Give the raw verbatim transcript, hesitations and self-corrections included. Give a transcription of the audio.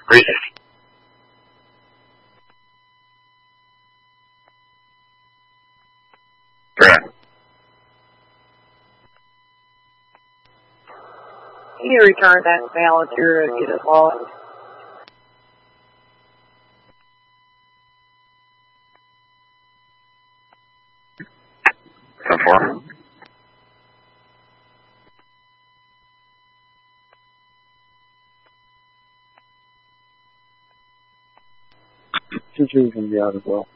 Great. Correct. Can you return that balance here and get it lost? ten four. Two two is going to be out as well.